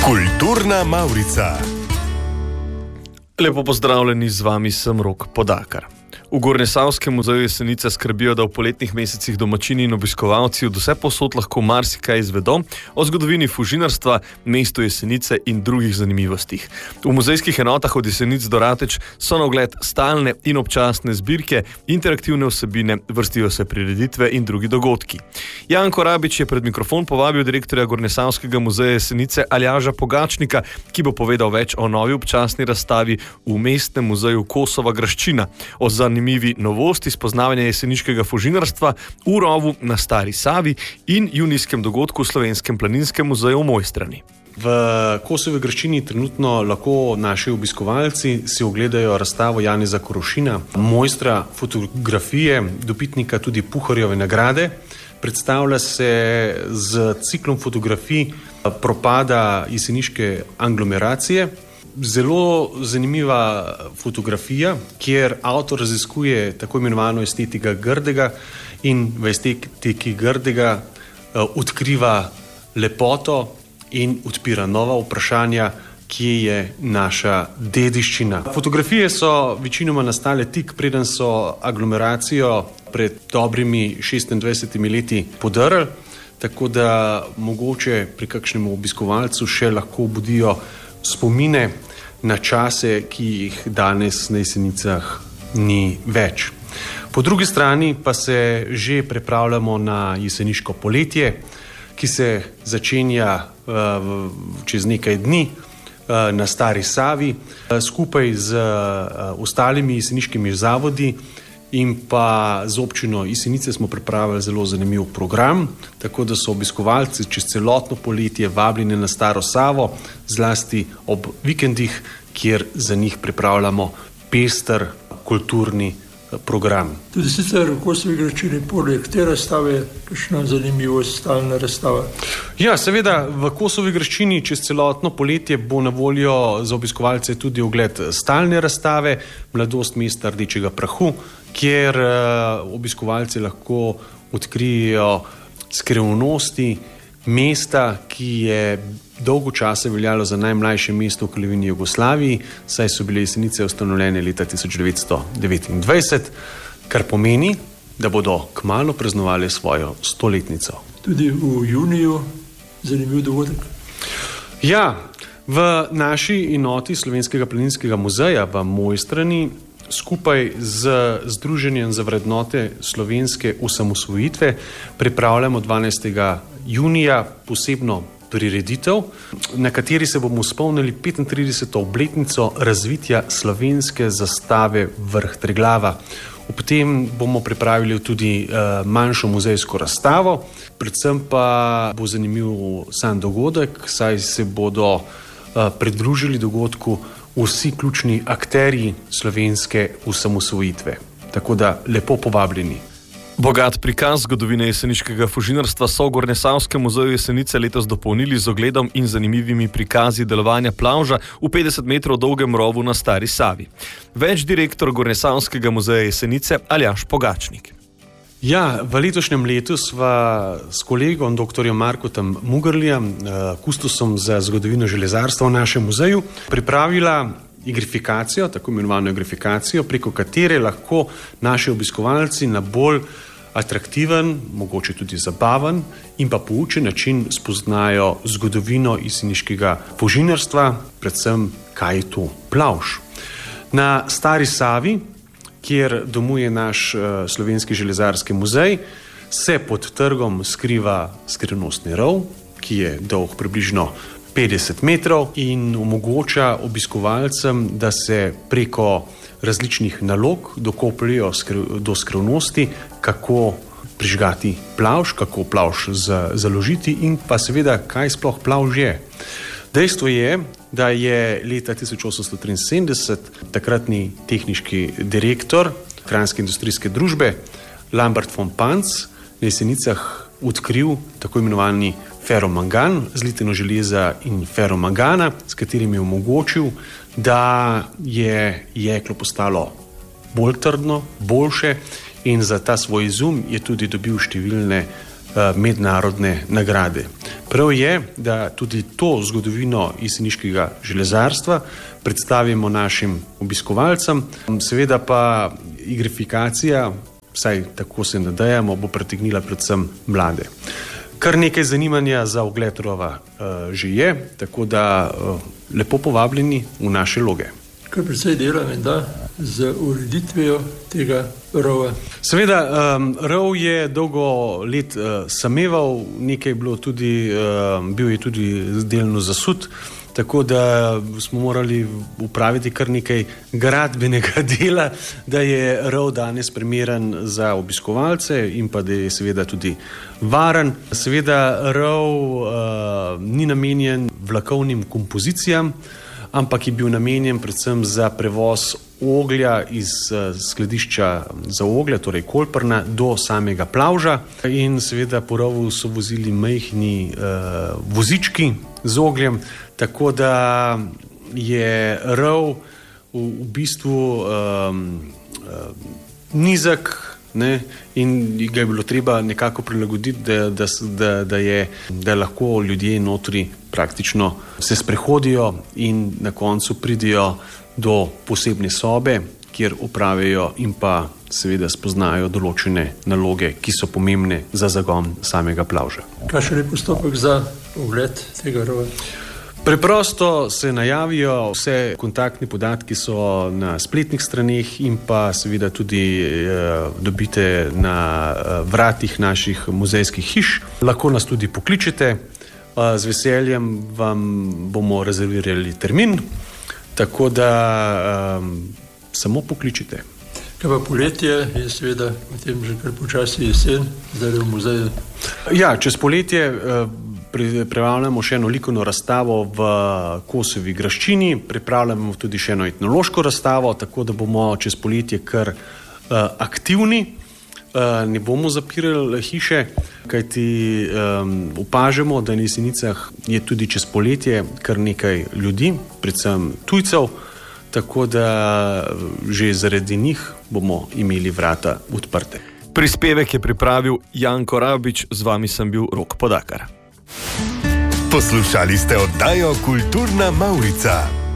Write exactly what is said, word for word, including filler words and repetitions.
Kulturna Mavrica. Lepo pozdravljeni, z vami sem Rok Podakar. V Gornjesavskem muzeju Jesenice skrbijo, da v poletnih mesecih domačini in obiskovalci od vse povsod lahko marsikaj izvedo o zgodovini fužinarstva, mestu Jesenice in drugih zanimivostih. V muzejskih enotah od Jesenic do Rateč so na ogled stalne in občasne zbirke, interaktivne vsebine, vrstijo se prireditve in drugi dogodki. Janko Rabič je pred mikrofon povabil direktorja Gornjesavskega muzeja Jesenice Aljaža Pogačnika, ki bo povedal več o novi občasni razstavi v Mestnem muzeju Kosova graščina, o zanimivi novosti spoznavanja jeseniškega fužinarstva v rovu na Stari Savi in junijskem dogodku v Slovenskem planinskem muzeju v Mojstrani. V Kosovi graščini trenutno lahko naši obiskovalci si ogledajo razstavo Janeza Korošina, mojstra fotografije, dobitnika tudi Puharjeve nagrade. Predstavlja se z ciklom fotografij propada jeseniške anglomeracije. Zelo zanimiva fotografija, kjer avtor raziskuje tako imenovano estetika Grdega in v estetiki Grdega uh, odkriva lepoto in odpira nova vprašanja, kje je naša dediščina. Fotografije so večinoma nastale tik preden so aglomeracijo pred dobrimi šestindvajsetimi leti podrli, tako da mogoče pri kakšnemu obiskovalcu še lahko budijo spomine na čase, ki jih danes na Jesenicah ni več. Po drugi strani pa se že pripravljamo na jeseniško poletje, ki se začenja uh, čez nekaj dni uh, na Stari Savi, uh, skupaj z uh, ostalimi jeseniškimi zavodi in pa z občino Jesenice smo pripravili zelo zanimiv program, tako da so obiskovalci čez celotno poletje vabljeni na Staro Savo, zlasti ob vikendih, kjer za njih pripravljamo pester kulturni program. Tudi sicer v Kosovi graščini poleg te razstave kakšna zanimivost, stalna razstava? Ja, seveda, v Kosovi graščini čez celotno poletje bo na voljo za obiskovalce tudi ogled stalne razstave Mladost mesta rdečega prahu, kjer uh, obiskovalci lahko odkrijejo skrivnosti mesta, ki je dolgo časa veljalo za najmlajše mesto v kraljevini Jugoslaviji, saj so bile Jesenice ustanovljene leta tisoč devetsto devetindvajset, kar pomeni, da bodo kmalu praznovali svojo stoletnico. Tudi v juniju zanimiv dogodek? Ja, v naši enoti Slovenskega planinskega muzeja v Mojstrani skupaj z Združenjem za vrednote slovenske osamosvojitve pripravljamo dvanajstega junija posebno prireditev, na kateri se bomo spomnili petintrideseto obletnico razvitja slovenske zastave Vrh Triglava. Ob tem bomo pripravili tudi uh, manjšo muzejsko razstavo, predvsem pa bo zanimiv sam dogodek, saj se bodo uh, pridružili dogodku vsi ključni akterji slovenske osamosvojitve. Tako da lepo povabljeni. Bogat prikaz zgodovine jeseniškega fužinarstva so v Gornjesavskem muzeju Jesenice letos dopolnili z ogledom in zanimivimi prikazi delovanja plavža v petdeset metrov dolgem rovu na Stari Savi. Več direktor Gornjesavskega muzeja Jesenice Aljaž Pogačnik. Ja, v letošnjem letu sva s kolegom doktorjem Markotom Mugrlijem, kustosom za zgodovino železarstva v našem muzeju, pripravila igrifikacijo, tako imenovano igrifikacijo, preko katere lahko naši obiskovalci na bolj atraktiven, mogoče tudi zabaven in pa poučen način spoznajo zgodovino jeseniškega fužinarstva, predvsem kaj je to plavž. Na Stari Savi, kjer domuje naš uh, Slovenski železarski muzej, se pod trgom skriva skrivnostni rov, ki je dolg približno petdeset metrov in omogoča obiskovalcem, da se preko različnih nalog dokopljajo do skrivnosti, kako prižgati plavž, kako plavž založiti in pa seveda, kaj sploh plavž je. Dejstvo je, da je leta tisoč osemsto triinsedemdeset takratni tehniški direktor Kranjske industrijske družbe Lambert von Panz na Jesenicah odkril tako imenovani feromangan, zliteno železa in feromangana, s katerim je omogočil, da je jeklo postalo bolj trdno, boljše in za ta svoj izum je tudi dobil številne uh, mednarodne nagrade. Prav je, da tudi to zgodovino jeseniškega železarstva predstavimo našim obiskovalcem. Seveda pa igrifikacija, vsaj tako se nadejamo, bo pritegnila predvsem mlade. Kar nekaj zanimanja za ogled rova uh, že je, tako da uh, lepo povabljeni v naše loge. Kar precej dela menda z ureditvijo tega rova. Seveda, um, rov je dolgo let uh, sameval, nekaj je bilo tudi, uh, bil je tudi delno zasut, tako da smo morali upraviti kar nekaj gradbenega dela, da je rov danes primeren za obiskovalce in pa da je seveda tudi varen. Seveda rov uh, ni namenjen vlakovnim kompozicijam, ampak je bil namenjen predvsem za prevoz oglja iz uh, skladišča za oglje, torej Kolprna, do samega plavža. In seveda po rovu so vozili majhni uh, vozički z ogljem, tako da je rov v, v bistvu um, uh, nizek, ne, in ga je bilo treba nekako prilagoditi, da, da, da, da, je, da lahko ljudje notri praktično se sprehodijo in na koncu pridijo do posebne sobe, kjer opravijo in pa seveda spoznajo določene naloge, ki so pomembne za zagon samega plavža. Kakšen je postopek za ogled tega rova? Preprosto se najavijo, vse kontaktni podatki so na spletnih straneh in pa seveda tudi eh, dobite na eh, vratih naših muzejskih hiš. Lahko nas tudi pokličete, eh, z veseljem vam bomo rezervirali termin, tako da eh, samo pokličite. Kaj pa poletje je seveda potem že kar počasi jesen, zdaj v muzeju? Ja, čez poletje eh, pripravljamo še eno likovno razstavo v Kosovi graščini, pripravljamo tudi še eno etnološko razstavo, tako da bomo čez poletje kar uh, aktivni. Uh, ne bomo zapirali hiše, kajti um, opažamo, da na Jesenicah je tudi čez poletje kar nekaj ljudi, predvsem tujcev, tako da že zaradi njih bomo imeli vrata odprte. Prispevek je pripravil Janko Rabič, z vami sem bil Rok Podakar. Poslušali ste oddajo Kulturna Mavrica.